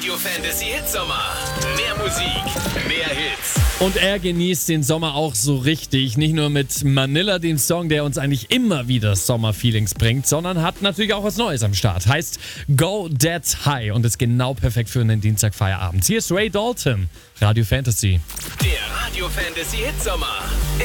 Radio Fantasy Hitsommer. Mehr Musik, mehr Hits. Und er genießt den Sommer auch so richtig. Nicht nur mit Manila, dem Song, der uns eigentlich immer wieder Sommerfeelings bringt, sondern hat natürlich auch was Neues am Start. Heißt Go Dead High und ist genau perfekt für einen Dienstagfeierabend. Hier ist Ray Dalton, Radio Fantasy. Der Radio Fantasy Hitsommer.